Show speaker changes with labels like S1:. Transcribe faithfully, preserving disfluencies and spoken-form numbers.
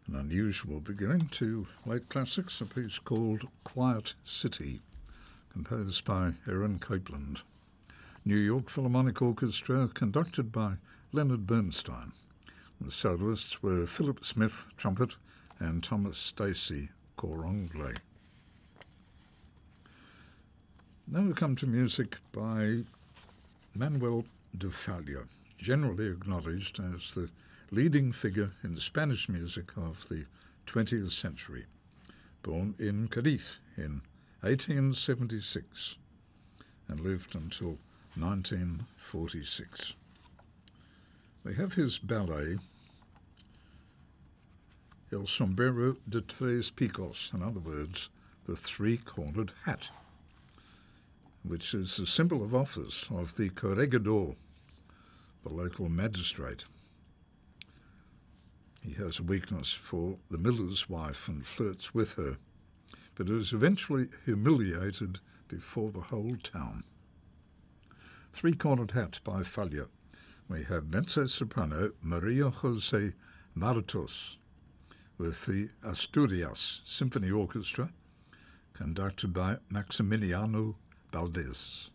S1: An unusual beginning to late classics, a piece called Quiet City, composed by Aaron Copland. New York Philharmonic Orchestra, conducted by Leonard Bernstein. The soloists were Philip Smith, trumpet, and Thomas Stacey, cor anglais. Now we come to music by Manuel de Falla, generally acknowledged as the leading figure in the Spanish music of the twentieth century. Born in Cadiz in eighteen seventy-six and lived until nineteen forty-six. We have his ballet, El Sombrero de Tres Picos, in other words, the three-cornered hat, which is the symbol of office of the corregidor, the local magistrate. He has a weakness for the miller's wife and flirts with her, but is eventually humiliated before the whole town. Three-Cornered Hat by Falla. We have mezzo-soprano Maria Jose Martos with the Asturias Symphony Orchestra, conducted by Maximiliano Valdés.